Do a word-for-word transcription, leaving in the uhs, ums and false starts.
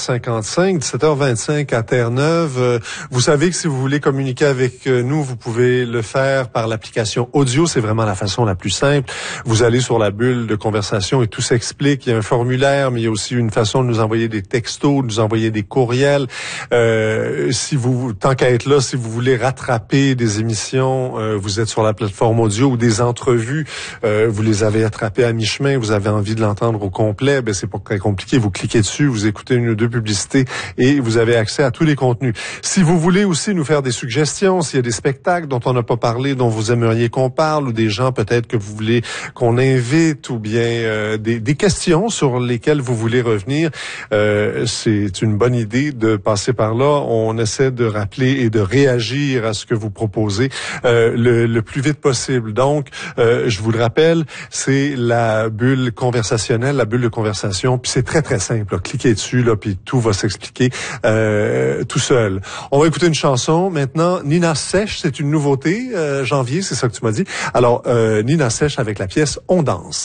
cinquante-cinq, dix-sept heures vingt-cinq à Terre-Neuve. Euh, vous savez que si vous voulez communiquer avec nous, vous pouvez le faire par l'application audio. C'est vraiment la façon la plus simple. Vous allez sur la bulle de conversation et tout s'explique. Il y a un formulaire, mais il y a aussi une façon de nous envoyer des textos, de nous envoyer des courriels. Euh, si vous, tant qu'à être là, si vous voulez rattraper des émissions, euh, vous êtes sur la plateforme audio ou des entrevues, euh, vous les avez attrapées à mi-chemin, vous avez envie de l'entendre au complet, ben c'est pas très compliqué. Vous cliquez dessus, vous écoutez une ou deux publicités et vous avez accès à tous les contenus. Si vous voulez aussi nous faire des suggestions, s'il y a des spectacles dont on n'a pas parlé, dont vous aimeriez qu'on parle, ou des gens peut-être que vous voulez qu'on invite, ou bien euh, des, des questions sur lesquelles vous voulez revenir, euh, c'est une bonne idée de passer par là. On essaie de rappeler et de réagir à ce que vous proposez euh, le, le plus vite possible. Donc, euh, je vous le rappelle, c'est la bulle conversationnelle, la bulle de conversation, puis c'est très, très simple. Là. Cliquez dessus, là, puis tout va s'expliquer euh, tout seul. On va écouter une chanson. Maintenant, Nina Sèche, c'est une nouveauté, euh, janvier, c'est ça que tu m'as dit. Alors, euh, Nina Sèche avec la pièce « On danse ».